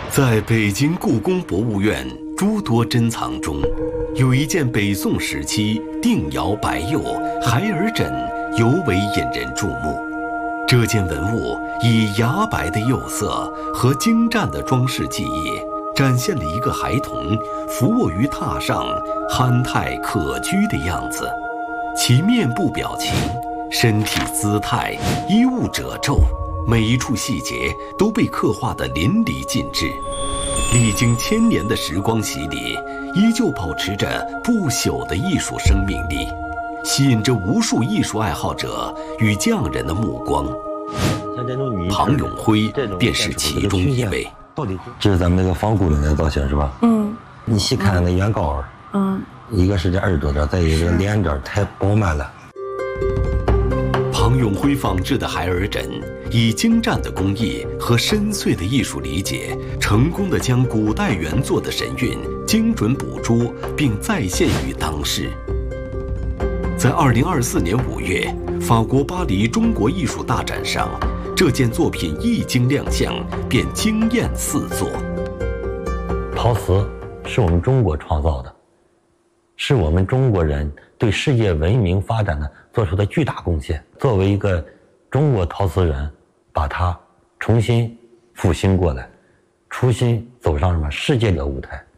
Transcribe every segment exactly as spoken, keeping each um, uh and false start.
在北京故宫博物院诸多珍藏中，有一件北宋时期定窑白釉孩儿枕，尤为引人注目。这件文物以牙白的釉色和精湛的装饰技艺，展现了一个孩童伏卧于榻上，憨态可掬的样子。其面部表情、身体姿态、衣物褶皱，每一处细节都被刻画得淋漓尽致。历经千年的时光洗礼，依旧保持着不朽的艺术生命力，吸引着无数艺术爱好者与匠人的目光。庞永辉便是其中一位。 这是咱们那个仿古人的造型是吧？嗯。你细看那圆膏，嗯，一个是这耳朵这，再一个脸这太饱满了。 庞永辉仿制的孩儿枕，以精湛的工艺和深邃的艺术理解，成功地将古代原作的神韵精准捕捉，并再现于当世。在二零二四年五月，法国巴黎中国艺术大展上，这件作品一经亮相，便惊艳四座。 陶瓷是我们中国创造的，是我们中国人对世界文明发展呢做出的巨大贡献。作为一个中国陶瓷人，把它重新复兴过来，重新走上什么世界的舞台。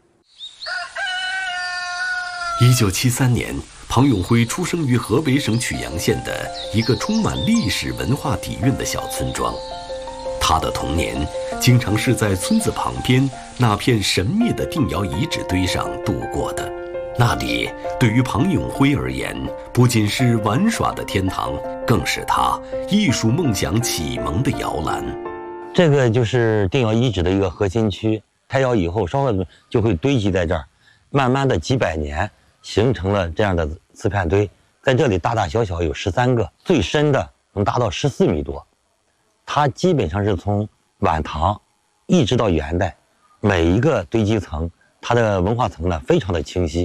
一九七三年，庞永辉出生于河北省曲阳县的一个充满历史文化底蕴的小村庄。他的童年经常是在村子旁边那片神秘的定窑遗址堆上度过的。那里对于庞永辉而言，不仅是玩耍的天堂，更是他艺术梦想启蒙的摇篮。 这个就是定窑遗址的一个核心区，开窑以后烧了就会堆积在这儿，慢慢的几百年形成了这样的瓷片堆。在这里大大小小有十三个，最深的能达到十四米多。它基本上是从晚唐一直到元代，每一个堆积层它的文化层呢非常的清晰。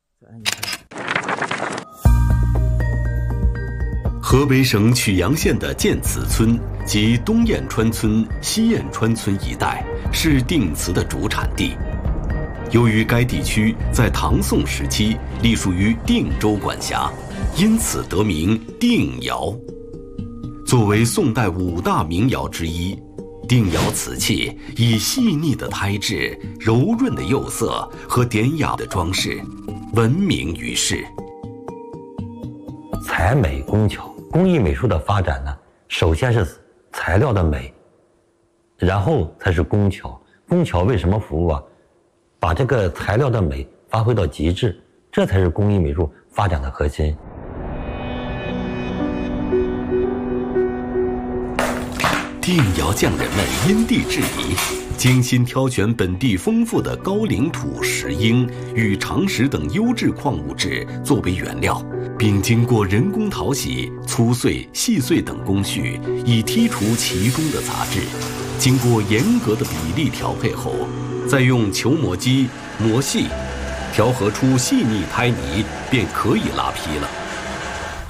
河北省曲阳县的建瓷村及东燕川村、西燕川村一带是定瓷的主产地。由于该地区在唐宋时期隶属于定州管辖，因此得名定窑。作为宋代五大名窑之一，定窑瓷器以细腻的胎质、柔润的釉色和典雅的装饰闻名于世。 材美工巧，工艺美术的发展呢，首先是材料的美，然后才是工巧。工巧为什么服务啊？把这个材料的美发挥到极致，这才是工艺美术发展的核心。 定窑匠人们因地制宜，精心挑选本地丰富的高岭土、石英与长石等优质矿物质作为原料，并经过人工淘洗、粗碎、细碎等工序，以剔除其中的杂质。经过严格的比例调配后，再用球磨机磨细，调和出细腻胎泥，便可以拉坯了。